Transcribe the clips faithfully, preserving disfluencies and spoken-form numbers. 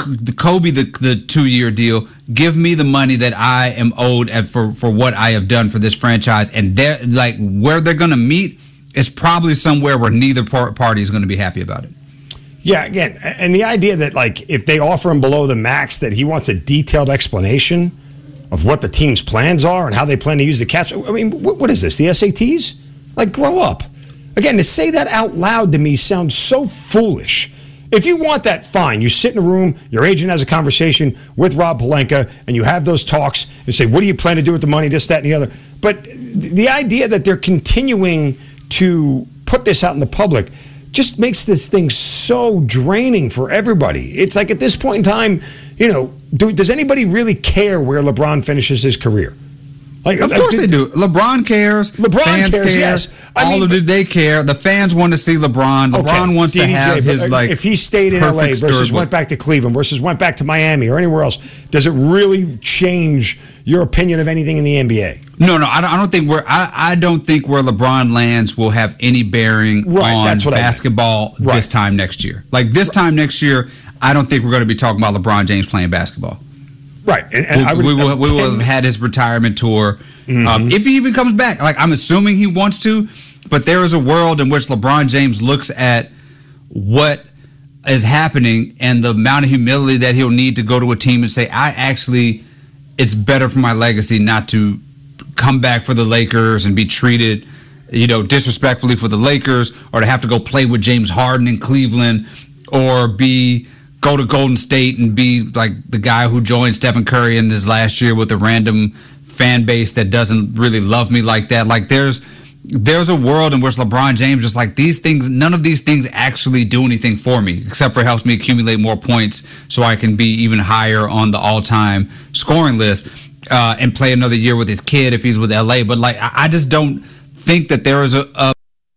the Kobe the the two year deal. Give me the money that I am owed at, for for what I have done for this franchise, and they're like where they're going to meet is probably somewhere where neither par- party is going to be happy about it. Yeah, again, and the idea that like if they offer him below the max, that he wants a detailed explanation of what the team's plans are and how they plan to use the caps. I mean, what, what is this? The S A Ts? Like, grow up. Again, to say that out loud to me sounds so foolish. If you want that, fine. You sit in a room, your agent has a conversation with Rob Pelinka, and you have those talks and say, what do you plan to do with the money, this, that, and the other. But the idea that they're continuing to put this out in the public just makes this thing so draining for everybody. It's like at this point in time, you know, do, does anybody really care where LeBron finishes his career? Like, of course they do. LeBron cares. LeBron fans cares, care. yes. I All mean, of it, they care. The fans want to see LeBron. LeBron okay, wants D D J, to have his, like, if he stayed in L A versus went back to Cleveland versus went back to Miami or anywhere else, does it really change your opinion of anything in the N B A? No, no, I don't, I don't think where I, I don't think where LeBron lands will have any bearing right, on that's what basketball I right. this time next year. Like this time next year, I don't think we're going to be talking about LeBron James playing basketball. Right, and, and we, I would, we will we will have had his retirement tour. Mm-hmm. Um, if he even comes back, like I'm assuming he wants to, but there is a world in which LeBron James looks at what is happening and the amount of humility that he'll need to go to a team and say, I actually, it's better for my legacy not to come back for the Lakers and be treated, you know, disrespectfully for the Lakers, or to have to go play with James Harden in Cleveland, or be go to Golden State and be like the guy who joined Stephen Curry in this last year with a random fan base that doesn't really love me like that. Like there's there's a world in which LeBron James just like these things, none of these things actually do anything for me except for helps me accumulate more points so I can be even higher on the all-time scoring list uh, and play another year with his kid if he's with L A. But like I, I just don't think that there is a, a,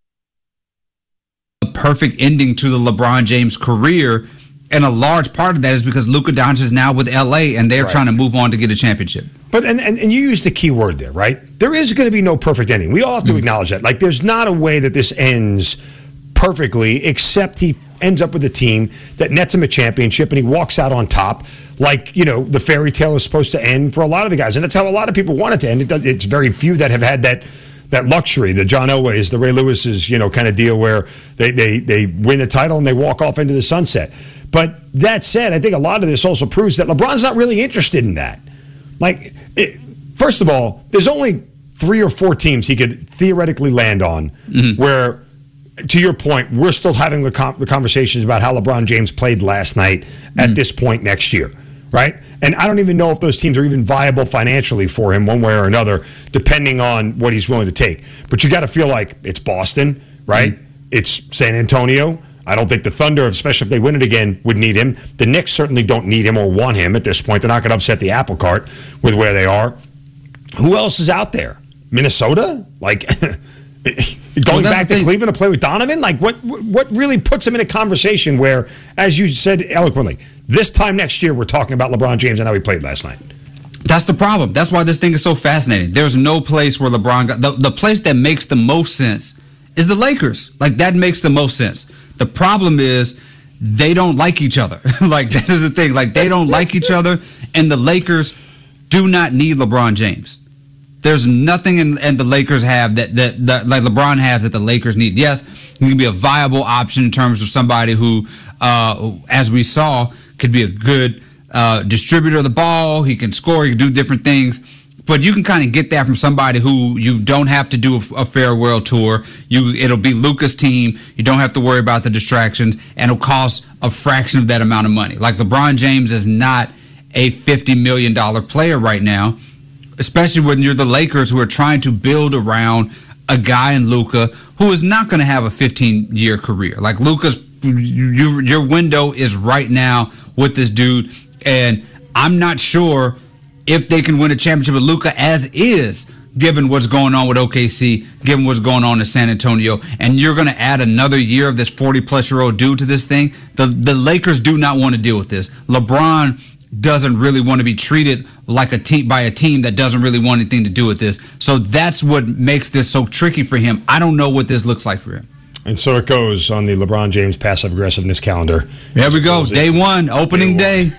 a perfect ending to the LeBron James career. And a large part of that is because Luka Doncic is now with L A and they're right. trying to move on to get a championship. But and, and, and you used the key word there, right? There is going to be no perfect ending. We all have to mm-hmm. acknowledge that. Like, there's not a way that this ends perfectly, except he ends up with a team that nets him a championship and he walks out on top. Like, you know, the fairy tale is supposed to end for a lot of the guys, and that's how a lot of people want it to end. It does, it's very few that have had that. That luxury, the John Elways, the Ray Lewis's, you know, kind of deal where they, they they win the title and they walk off into the sunset. But that said, I think a lot of this also proves that LeBron's not really interested in that. Like, it, first of all, there's only three or four teams he could theoretically land on mm-hmm. where, to your point, we're still having the, com- the conversations about how LeBron James played last night mm-hmm. at this point next year. Right? And I don't even know if those teams are even viable financially for him one way or another, depending on what he's willing to take. But you got to feel like it's Boston, right? Mm-hmm. It's San Antonio. I don't think the Thunder, especially if they win it again, would need him. The Knicks certainly don't need him or want him at this point. They're not going to upset the apple cart with where they are. Who else is out there? Minnesota? Like, going well, back to Cleveland to play with Donovan? Like, what what really puts him in a conversation where, as you said eloquently, this time next year we're talking about LeBron James and how he played last night? That's the problem. That's why this thing is so fascinating. There's no place where LeBron got... The, the place that makes the most sense is the Lakers. Like, that makes the most sense. The problem is they don't like each other. Like, that is the thing. Like, they don't like each other, and the Lakers do not need LeBron James. There's nothing in, in the Lakers have that, that, that like LeBron has that the Lakers need. Yes, he can be a viable option in terms of somebody who, uh, as we saw, could be a good uh, distributor of the ball. He can score. He can do different things. But you can kind of get that from somebody who you don't have to do a, a farewell tour. You, it'll be Luka's team. You don't have to worry about the distractions, and it'll cost a fraction of that amount of money. Like LeBron James is not a fifty million dollars player right now, especially when you're the Lakers who are trying to build around a guy in Luka who is not going to have a fifteen-year career. Like Luka's, you, your window is right now with this dude, and I'm not sure if they can win a championship with Luka as is, given what's going on with O K C, given what's going on in San Antonio, and you're going to add another year of this forty-plus-year-old dude to this thing. The, the Lakers do not want to deal with this. LeBron doesn't really want to be treated like a team by a team that doesn't really want anything to do with this. So that's what makes this so tricky for him. I don't know what this looks like for him. And so it goes on the LeBron James passive aggressiveness calendar. There we go. Day one, opening day.